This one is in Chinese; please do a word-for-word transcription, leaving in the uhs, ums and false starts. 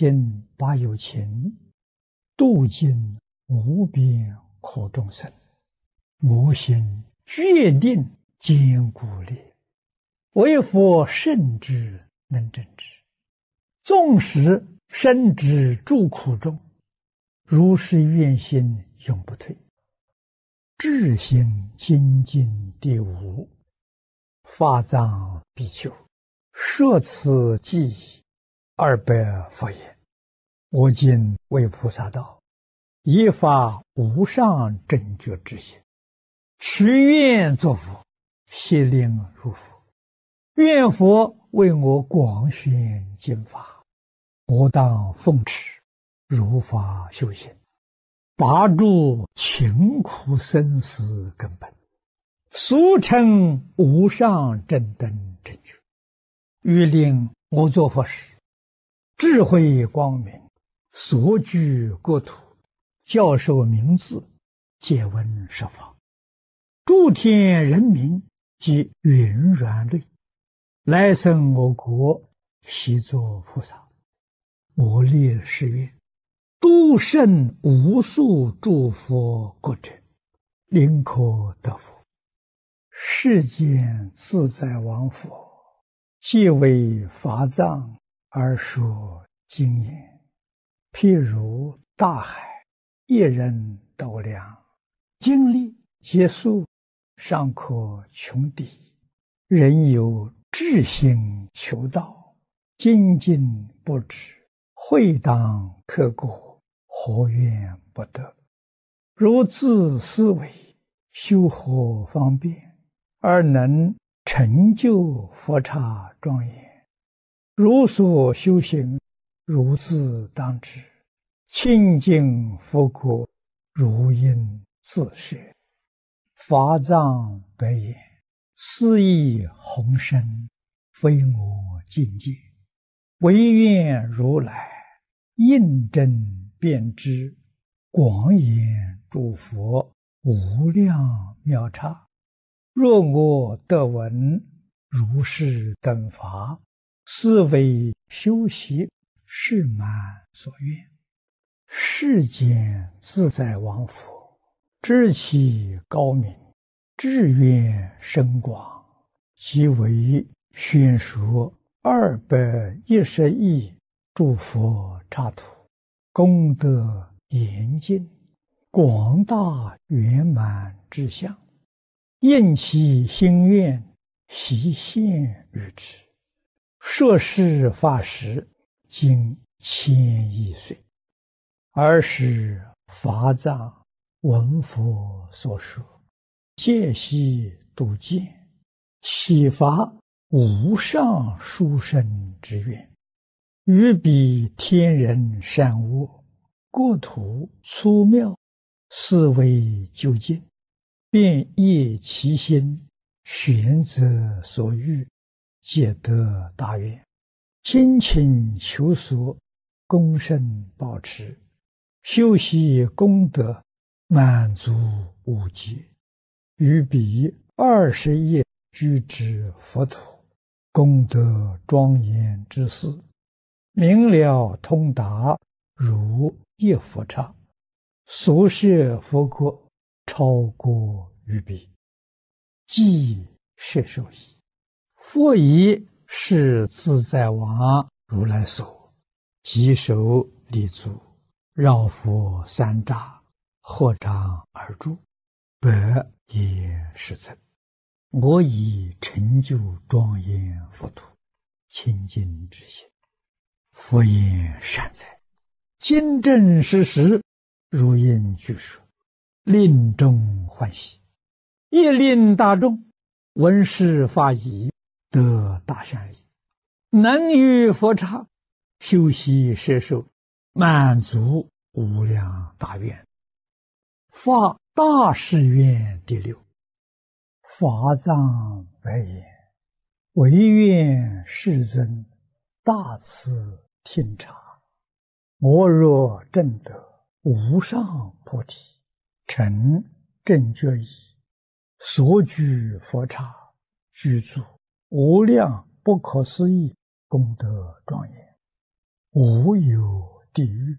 心把有情，度尽无边苦众生。我心决定坚固烈，为佛圣智能正之。纵使身之诸苦中，如是愿心永不退。至心精进第五，法藏比丘，摄此记忆二百佛言：我今为菩萨道，以发无上正觉之心，许愿作佛，悉令如佛。愿佛为我广宣经法，我当奉持，如法修行，拔除勤苦生死根本，俗称无上正等正觉。欲令我作佛时，智慧光明，所居国土，教授名字，借闻设法，诸天人民及云软类，来生我国，悉作菩萨。我立誓愿，度胜无数诸佛国者，临可得福。世间自在王佛，既为法藏而说经言，譬如大海，一人斗量，经历劫数，尚可穷敌。人有至心求道，精进不止，会当刻过，何怨不得？如自思维，修何方便，而能成就佛刹庄严？如所修行，如自当知。清净佛国，如应自设。法藏白言：斯亦宏深，非我境界。唯愿如来印证遍知，广演诸佛无量妙刹。若我得闻如是等法，是为修习是满所愿。世间自在王佛，知其高明，志愿深广，即为宣说二百一十亿诸佛刹土，功德严尽，广大圆满之相，应其心愿，悉现于之。摄事法时，经千亿岁。尔时法藏闻佛所说，戒悉度见，启发无上殊胜之愿，于彼天人善恶，国土粗妙，思维究竟，便业其心，选择所欲，皆得大愿，精勤求索，功胜保持，修习功德，满足无极。于彼二十亿居之佛土，功德庄严之事，明了通达，如一佛刹。所设佛国，超过于彼，即摄受矣。佛以是自在王如来所，即手立足，绕佛三匝，合掌而住，百也是尊。我以成就庄严佛土，清净之心。佛言善哉，今正实实，如应具说，令众欢喜，亦令大众闻是法已，得大善利，能于佛刹修习摄受，满足无量大愿。发大誓愿第六。法藏白言：唯愿世尊大慈听察，我若证得无上菩提，成正觉已，所居佛刹，具足无量不可思议功德庄严。 无有地狱。